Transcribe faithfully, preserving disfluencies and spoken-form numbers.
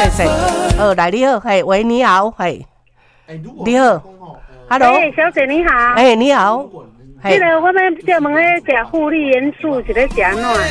是，哦，来你好，嘿，喂，你好，嘿，你好 ，Hello， 哎，小姐你好， 哎，你好， 迄个我们专门咧食护理元素是咧食安怎？